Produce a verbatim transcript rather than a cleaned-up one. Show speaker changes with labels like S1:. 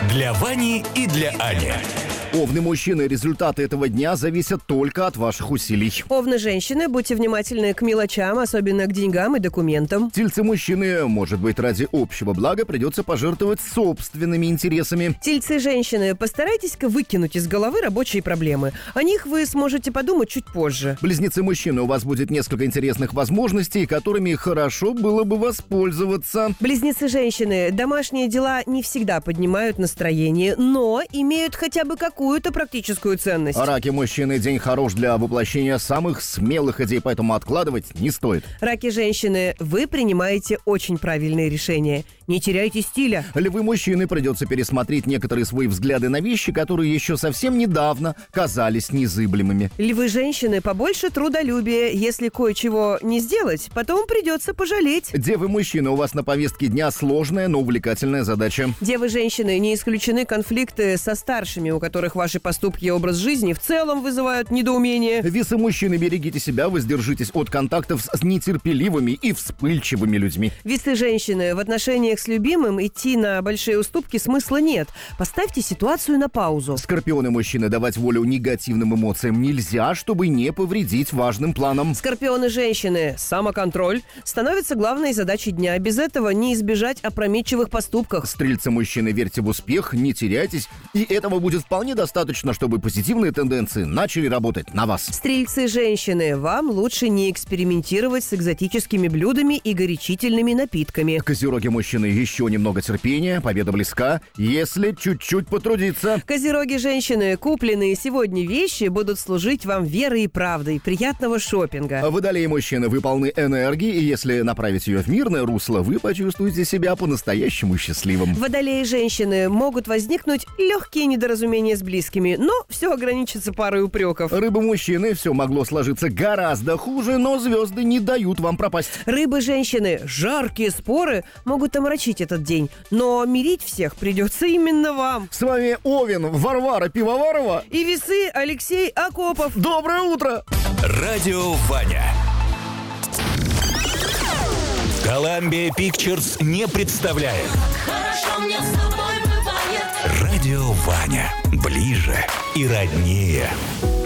S1: Для Вани и для Ани.
S2: Овны мужчины, результаты этого дня зависят только от ваших усилий.
S3: Овны женщины, будьте внимательны к мелочам, особенно к деньгам и документам.
S2: Тельцы мужчины, может быть, ради общего блага придется пожертвовать собственными интересами.
S3: Тельцы женщины, постарайтесь-ка выкинуть из головы рабочие проблемы. О них вы сможете подумать чуть позже.
S2: Близнецы мужчины, у вас будет несколько интересных возможностей, которыми хорошо было бы воспользоваться.
S3: Близнецы женщины, домашние дела не всегда поднимают настроение, но имеют хотя бы какую какую-то практическую ценность.
S2: Раки мужчины, день хорош для воплощения самых смелых идей, поэтому откладывать не стоит.
S3: Раки женщины, вы принимаете очень правильные решения. Не теряйте стиля.
S2: Львы мужчины, придется пересмотреть некоторые свои взгляды на вещи, которые еще совсем недавно казались незыблемыми.
S3: Львы женщины, побольше трудолюбия. Если кое-чего не сделать, потом придется пожалеть.
S2: Девы мужчины, у вас на повестке дня сложная, но увлекательная задача.
S3: Девы женщины, не исключены конфликты со старшими, у которых ваши поступки и образ жизни в целом вызывают недоумение.
S2: Весы мужчины, берегите себя, воздержитесь от контактов с нетерпеливыми и вспыльчивыми людьми.
S3: Весы женщины, в отношениях с любимым идти на большие уступки смысла нет. Поставьте ситуацию на паузу.
S2: Скорпионы мужчины, давать волю негативным эмоциям нельзя, чтобы не повредить важным планам.
S3: Скорпионы женщины, самоконтроль становится главной задачей дня. Без этого не избежать опрометчивых поступков.
S2: Стрельцы мужчины, верьте в успех, не теряйтесь, и этого будет вполне достаточно, чтобы позитивные тенденции начали работать на вас.
S3: Стрельцы женщины, вам лучше не экспериментировать с экзотическими блюдами и горячительными напитками.
S2: Козероги мужчины, еще немного терпения, победа близка, если чуть-чуть потрудиться.
S3: Козероги женщины, купленные сегодня вещи будут служить вам верой и правдой. Приятного шопинга.
S2: Водолеи мужчины, вы полны энергии, и если направить ее в мирное русло, вы почувствуете себя по-настоящему счастливым.
S3: Водолеи женщины, могут возникнуть легкие недоразумения с близкими, но все ограничится парой упреков.
S2: Рыбы мужчины, все могло сложиться гораздо хуже, но звезды не дают вам пропасть.
S3: Рыбы женщины, жаркие споры могут омрачить этот день, но мирить всех придется именно вам.
S2: С вами Овен, Варвара Пивоварова
S3: и Весы Алексей Акопов.
S2: Доброе утро!
S1: Радио Ваня. Columbia Pictures не представляет.
S4: Хорошо мне с тобой бывает.
S1: Радио Ваня. Ближе и роднее.